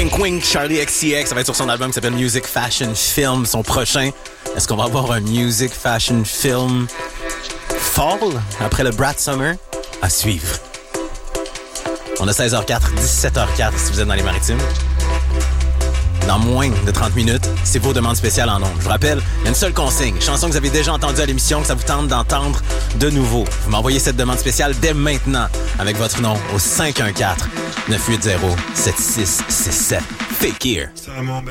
Wink Wink, Charlie XCX, ça va être sur son album qui s'appelle Music Fashion Film, son prochain. Est-ce qu'on va avoir un Music Fashion Film Fall après le Brat Summer? À suivre. On a 16h04, 17h04 si vous êtes dans les Maritimes. Dans moins de 30 minutes, c'est vos demandes spéciales en ondes. Je vous rappelle, il y a une seule consigne. Chanson que vous avez déjà entendue à l'émission, que ça vous tente d'entendre de nouveau. Vous m'envoyez cette demande spéciale dès maintenant avec votre nom au 514-980-7667. Fake Ear.